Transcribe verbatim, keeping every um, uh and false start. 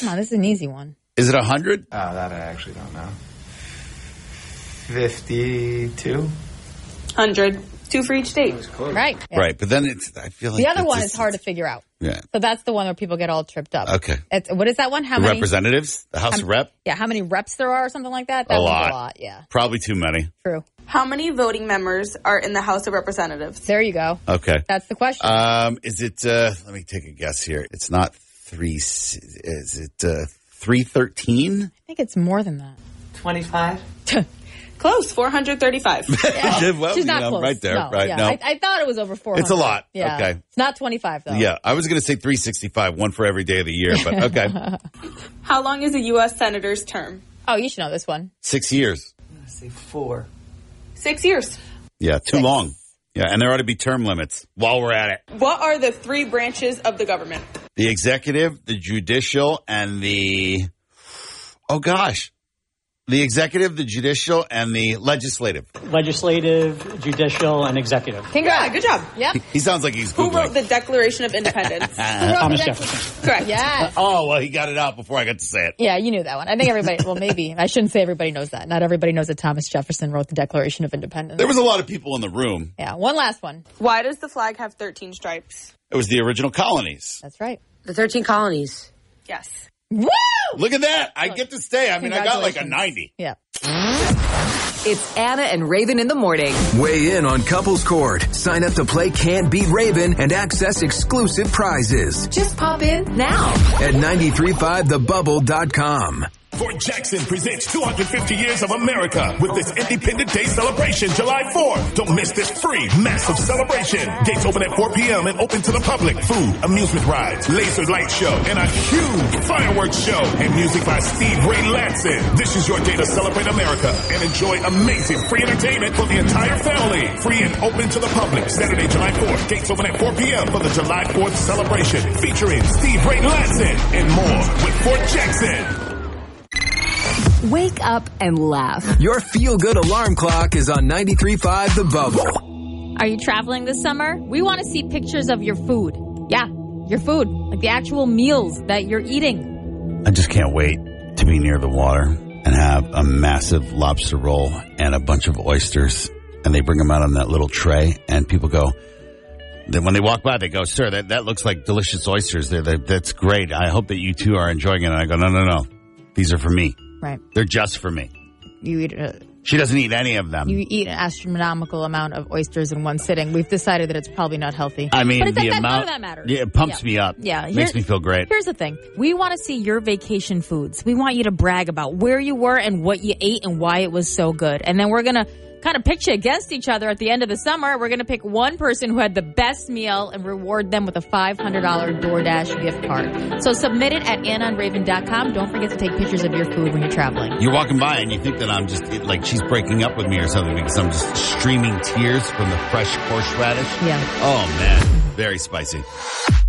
Come on, this is an easy one. Is it one hundred? Oh, that I actually don't know. fifty-two? one hundred. Two for each state. Right. Yeah. Right, but then it's, I feel like... The other it's, one it's, is hard to figure out. Yeah. So that's the one where people get all tripped up. Okay. It's, what is that one? How the many? Representatives? The House um, of Rep? Yeah, how many reps there are or something like that? That a one's lot. a lot, yeah. Probably too many. True. How many voting members are in the House of Representatives? There you go. Okay. That's the question. Um, is it, uh, let me take a guess here. It's not three, is it uh, three thirteen? I think it's more than that. twenty-five? Close, four hundred thirty-five. Yeah. Well, She's not you know, close. right there. No, right. yeah. No. I, I thought it was over four hundred. It's a lot. Yeah. Okay. It's not twenty-five, though. Yeah, I was going to say three sixty-five, one for every day of the year, but okay. How long is a U S senator's term? Oh, you should know this one. Six years. I'm going to say four. Six years. Yeah, too Six. long. Yeah, and there ought to be term limits while we're at it. What are the three branches of the government? The executive, the judicial, and the... Oh, gosh. The executive, the judicial, and the legislative. Legislative, judicial, and executive. Congrats. Yeah, good job. Yep. He sounds like he's Who Googling. wrote the Declaration of Independence? Thomas Jefferson. Correct. Yes. Oh, well, he got it out before I got to say it. Yeah, you knew that one. I think everybody, well, maybe. I shouldn't say everybody knows that. Not everybody knows that Thomas Jefferson wrote the Declaration of Independence. There was a lot of people in the room. Yeah, one last one. Why does the flag have thirteen stripes? It was the original colonies. That's right. The thirteen colonies. Yes. Woo! Look at that. I get to stay. I mean, I got like a ninety. Yeah. It's Anna and Raven in the morning. Weigh in on Couples Court. Sign up to play Can't Beat Raven and access exclusive prizes Just pop in now. at nine three five the bubble dot com. Fort Jackson presents two hundred fifty years of America with this Independence Day celebration July fourth. Don't miss this free massive celebration. Gates open at four p.m. and open to the public. Food, amusement rides, laser light show, and a huge fireworks show. And music by Steve Ray Latson. This is your day to celebrate America and enjoy amazing free entertainment for the entire family. Free and open to the public. Saturday, July fourth. Gates open at four p.m. for the July fourth celebration featuring Steve Ray Latson and more with Fort Jackson. Wake up and laugh. Your feel-good alarm clock is on ninety-three point five The Bubble. Are you traveling this summer? We want to see pictures of your food. Yeah, your food. Like the actual meals that you're eating. I just can't wait to be near the water and have a massive lobster roll and a bunch of oysters. And they bring them out on that little tray, and people go, then when they walk by, they go, sir, that, that looks like delicious oysters. They're, they're, that's great. I hope that you two are enjoying it. And I go, no, no, no. These are for me. Right. They're just for me. You eat a, She doesn't eat any of them. you eat an astronomical amount of oysters in one sitting. We've decided that it's probably not healthy. I mean, but it, the that, amount. none of that matters. Yeah, it pumps Yeah. me up. Yeah. Makes Here- me feel great. Here's the thing. We want to see your vacation foods. We want you to brag about where you were and what you ate and why it was so good. And then we're going to kind of pitch you against each other at the end of the summer. We're going to pick one person who had the best meal and reward them with a five hundred dollars DoorDash gift card. So submit it at anna and raven dot com. Don't forget to take pictures of your food when you're traveling. You're walking by and you think that I'm just, like she's breaking up with me or something because I'm just streaming tears from the fresh horseradish. Yeah. Oh, man. Very spicy.